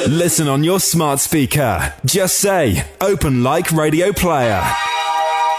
Listen on your smart speaker. Just say, Open Like Radio Player.